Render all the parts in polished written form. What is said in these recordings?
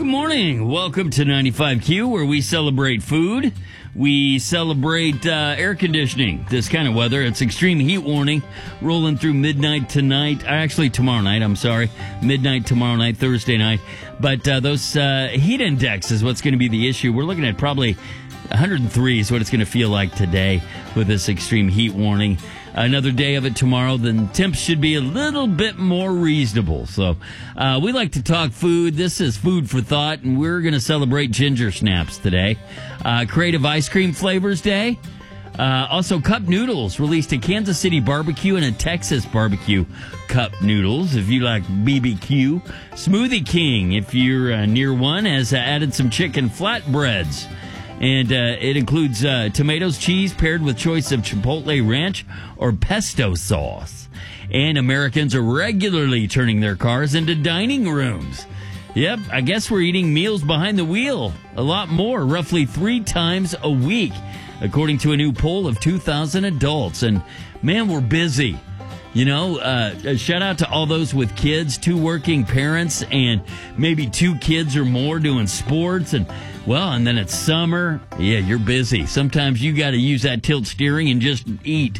Good morning. Welcome to 95Q, where we celebrate food. We celebrate air conditioning. This kind of weather. It's extreme heat warning rolling through midnight tonight. Actually, tomorrow night. I'm sorry. Midnight tomorrow night, Thursday night. But those heat index is what's going to be the issue. We're looking at probably 103 is what it's going to feel like today with this extreme heat warning. Another day of it tomorrow, then temps should be a little bit more reasonable. So we like to talk food. This is Food for Thought, and we're going to celebrate ginger snaps today. Creative Ice Cream Flavors Day. Also, Cup Noodles released a Kansas City barbecue and a Texas barbecue cup noodles, if you like BBQ. Smoothie King, if you're near one, has added some chicken flatbreads. And it includes tomatoes, cheese paired with choice of Chipotle ranch or pesto sauce. And Americans are regularly turning their cars into dining rooms. Yep, I guess we're eating meals behind the wheel a lot more, roughly 3 times a week, according to a new poll of 2,000 adults. And man, we're busy. You know, shout out to all those with kids, 2 working parents, and maybe 2 kids or more doing sports. And then it's summer. Yeah, you're busy. Sometimes you got to use that tilt steering and just eat.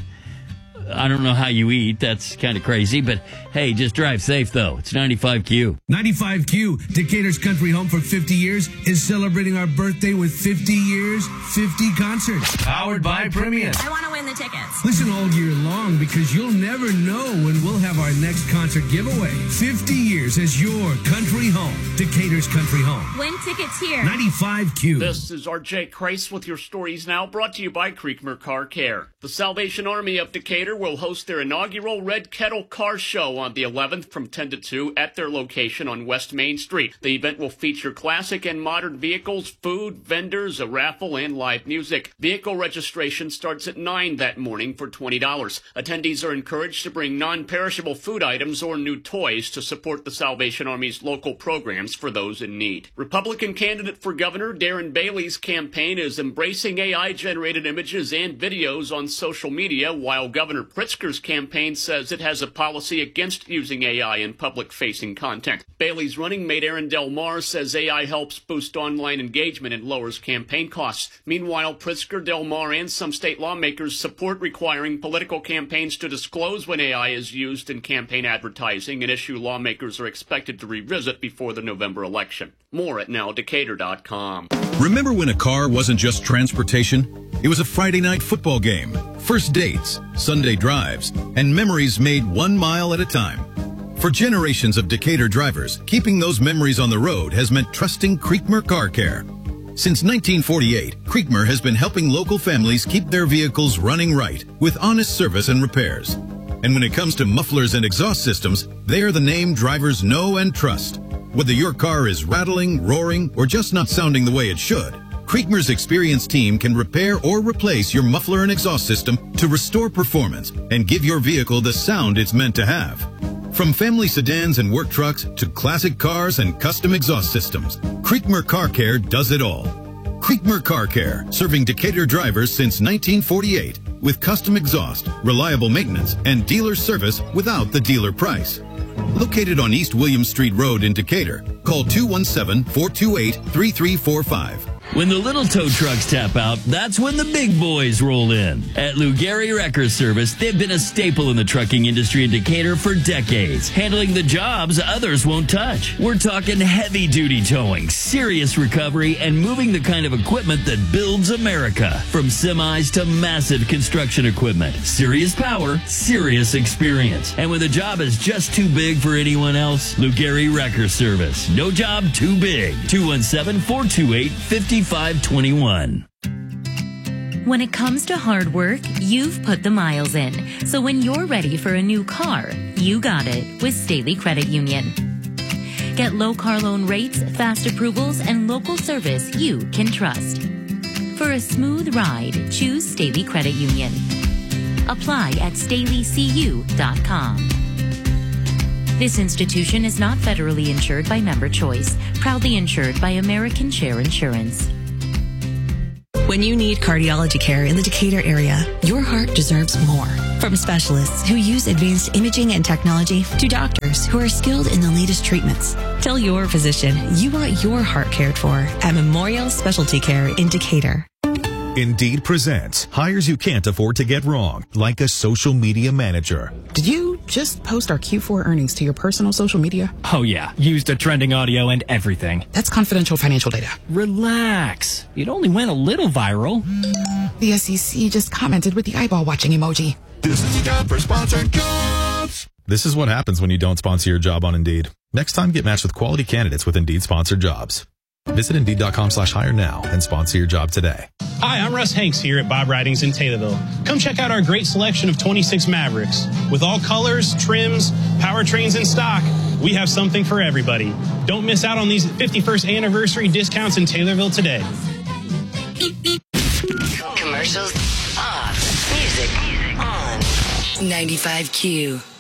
I don't know how you eat. That's kind of crazy. But, hey, just drive safe, though. It's 95Q. 95Q, Decatur's country home for 50 years, is celebrating our birthday with 50 years, 50 concerts. Powered by Premium. I want to win the tickets. Listen all year long because you'll never know when we'll have our next concert giveaway. 50 years as your country home. Decatur's country home. Win tickets here. 95Q. This is RJ Kreis with your stories now, brought to you by Creekmer Car Care. The Salvation Army of Decatur will host their inaugural Red Kettle Car Show on the 11th from 10 to 2 at their location on West Main Street. The event will feature classic and modern vehicles, food, vendors, a raffle, and live music. Vehicle registration starts at 9 that morning for $20. Attendees are encouraged to bring non-perishable food items or new toys to support the Salvation Army's local programs for those in need. Republican candidate for governor Darren Bailey's campaign is embracing AI-generated images and videos on social media, while Governor Pritzker's campaign says it has a policy against using AI in public-facing content. Bailey's running mate Aaron Del Mar says AI helps boost online engagement and lowers campaign costs. Meanwhile, Pritzker, Del Mar, and some state lawmakers support requiring political campaigns to disclose when AI is used in campaign advertising, an issue lawmakers are expected to revisit before the November election. More at nowdecatur.com. Remember when a car wasn't just transportation? It was a Friday night football game, first dates, Sunday drives, and memories made 1 mile at a time. For generations of Decatur drivers, keeping those memories on the road has meant trusting Creekmer Car Care. Since 1948, Creekmer has been helping local families keep their vehicles running right with honest service and repairs. And when it comes to mufflers and exhaust systems, they are the name drivers know and trust. Whether your car is rattling, roaring, or just not sounding the way it should, Creekmer's experienced team can repair or replace your muffler and exhaust system to restore performance and give your vehicle the sound it's meant to have. From family sedans and work trucks to classic cars and custom exhaust systems, Creekmer Car Care does it all. Creekmer Car Care, serving Decatur drivers since 1948 with custom exhaust, reliable maintenance, and dealer service without the dealer price. Located on East William Street Road in Decatur, call 217-428-3345. When the little tow trucks tap out, that's when the big boys roll in. At Lou Gehry Wrecker Service, they've been a staple in the trucking industry in Decatur for decades, handling the jobs others won't touch. We're talking heavy-duty towing, serious recovery, and moving the kind of equipment that builds America. From semis to massive construction equipment. Serious power, serious experience. And when the job is just too big for anyone else, Lou Gehry Wrecker Service. No job too big. 217-428-5521. When it comes to hard work, you've put the miles in. So when you're ready for a new car, you got it with Staley Credit Union. Get low car loan rates, fast approvals, and local service you can trust. For a smooth ride, choose Staley Credit Union. Apply at StaleyCU.com. This institution is not federally insured by Member Choice, proudly insured by American Share Insurance. When you need cardiology care in the Decatur area, your heart deserves more. From specialists who use advanced imaging and technology to doctors who are skilled in the latest treatments. Tell your physician you want your heart cared for at Memorial Specialty Care in Decatur. Indeed presents hires you can't afford to get wrong, like a social media manager. Did you just post our Q4 earnings to your personal social media? Oh yeah, used a trending audio and everything. That's confidential financial data. Relax. It only went a little viral. The SEC just commented with the eyeball watching emoji. This is time for sponsored jobs. This is what happens when you don't sponsor your job on Indeed. Next time, get matched with quality candidates with Indeed sponsored jobs. Visit Indeed.com/hire now and sponsor your job today. Hi, I'm Russ Hanks here at Bob Ridings in Taylorville. Come check out our great selection of 26 Mavericks. With all colors, trims, powertrains in stock, we have something for everybody. Don't miss out on these 51st anniversary discounts in Taylorville today. Commercials off. Music on. 95Q.